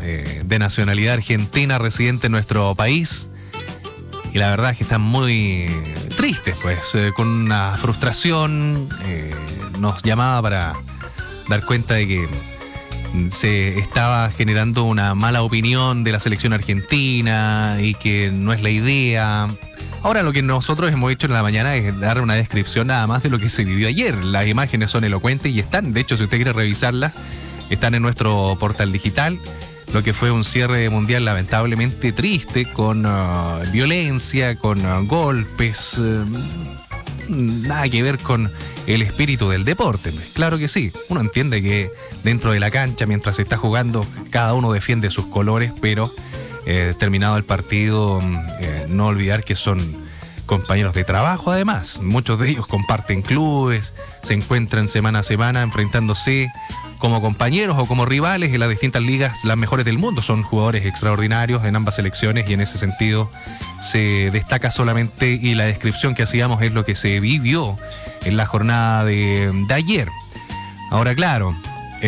de nacionalidad argentina residente en nuestro país. Y la verdad es que están muy tristes, pues, con una frustración. Nos llamaba para dar cuenta de que se estaba generando una mala opinión de la selección argentina y que no es la idea. Ahora lo que nosotros hemos hecho en la mañana es dar una descripción nada más de lo que se vivió ayer. Las imágenes son elocuentes y están, de hecho, si usted quiere revisarlas, están en nuestro portal digital. Lo que fue un cierre mundial lamentablemente triste, con violencia, con golpes, nada que ver con el espíritu del deporte. Claro que sí, uno entiende que dentro de la cancha, mientras se está jugando, cada uno defiende sus colores, pero terminado el partido, no olvidar que son compañeros de trabajo además. Muchos de ellos comparten clubes, se encuentran semana a semana enfrentándose como compañeros o como rivales en las distintas ligas, las mejores del mundo. Son jugadores extraordinarios en ambas selecciones y en ese sentido se destaca solamente, y la descripción que hacíamos es lo que se vivió en la jornada de ayer. Ahora, claro,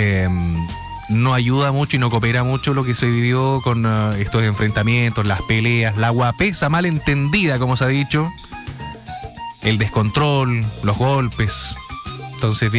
no ayuda mucho y no coopera mucho lo que se vivió con estos enfrentamientos, las peleas, la guapesa mal entendida, como se ha dicho, el descontrol, los golpes. Entonces,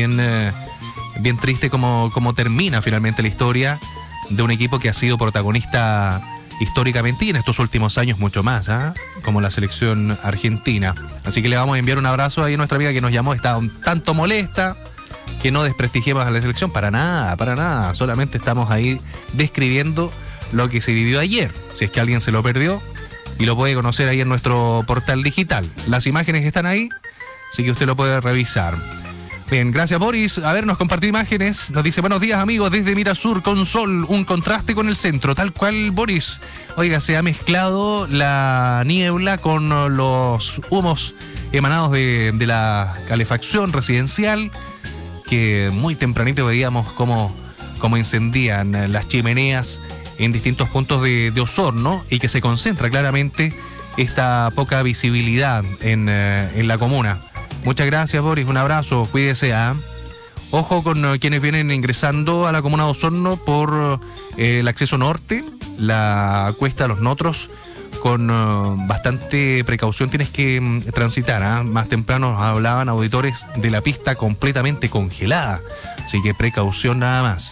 bien triste como termina finalmente la historia de un equipo que ha sido protagonista históricamente y en estos últimos años mucho más, como la selección argentina. Así que le vamos a enviar un abrazo ahí a nuestra amiga que nos llamó. Está un tanto molesta que no desprestigiemos a la selección, para nada. Solamente estamos ahí describiendo lo que se vivió ayer. Si es que alguien se lo perdió, y lo puede conocer ahí en nuestro portal digital. Las imágenes están ahí, así que usted lo puede revisar. Bien, gracias Boris. A ver, nos compartió imágenes. Nos dice: buenos días amigos, desde Mirasur con sol, un contraste con el centro. Tal cual, Boris. Oiga, se ha mezclado la niebla con los humos emanados de la calefacción residencial, que muy tempranito veíamos cómo encendían las chimeneas en distintos puntos de Osorno, y que se concentra claramente esta poca visibilidad en la comuna. Muchas gracias, Boris. Un abrazo. Cuídese. Ojo con quienes vienen ingresando a la comuna de Osorno por el acceso norte, la Cuesta de los Notros. Con bastante precaución tienes que transitar. Más temprano nos hablaban auditores de la pista completamente congelada. Así que precaución nada más.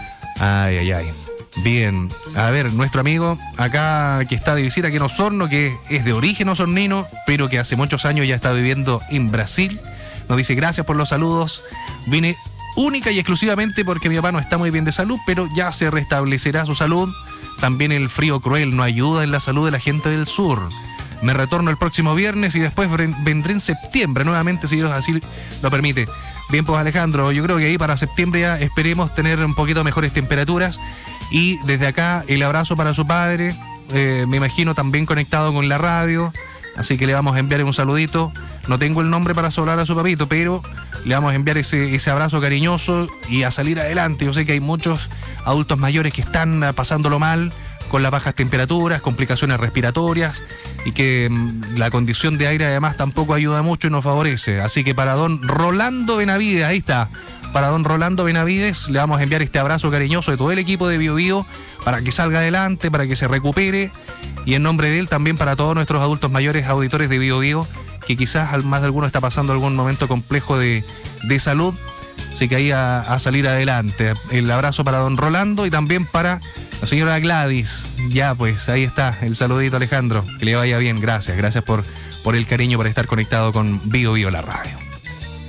Ay. Bien, a ver, nuestro amigo acá que está de visita aquí en Osorno, que es de origen osornino, pero que hace muchos años ya está viviendo en Brasil, nos dice: gracias por los saludos, vine única y exclusivamente porque mi papá no está muy bien de salud, pero ya se restablecerá su salud. También el frío cruel no ayuda en la salud de la gente del sur. Me retorno el próximo viernes y después vendré en septiembre nuevamente, si Dios así lo permite. Bien, pues Alejandro, yo creo que ahí para septiembre ya esperemos tener un poquito mejores temperaturas. Y desde acá el abrazo para su padre, me imagino también conectado con la radio, así que le vamos a enviar un saludito. No tengo el nombre para saludar a su papito, pero le vamos a enviar ese abrazo cariñoso y a salir adelante. Yo sé que hay muchos adultos mayores que están pasándolo mal con las bajas temperaturas, complicaciones respiratorias, y que la condición de aire además tampoco ayuda mucho y nos favorece. Así que para don Rolando Benavides, ahí está, para don Rolando Benavides le vamos a enviar este abrazo cariñoso de todo el equipo de Bio Bio para que salga adelante, para que se recupere, y en nombre de él también para todos nuestros adultos mayores auditores de Bio Bio, que quizás más de alguno está pasando algún momento complejo de salud. Así que ahí a salir adelante. El abrazo para don Rolando y también para la señora Gladys. Ya, pues ahí está el saludito, Alejandro. Que le vaya bien. Gracias por el cariño, por estar conectado con Bio Bio, la radio.